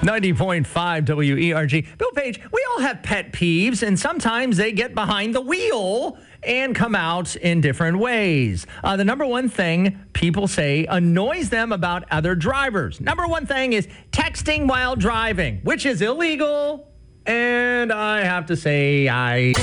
90.5 WERG. Bill Page, we all have pet peeves, and sometimes they get behind the wheel and come out in different ways. The number one thing people say annoys them about other drivers. Number one thing is texting while driving, which is illegal. And I have to say,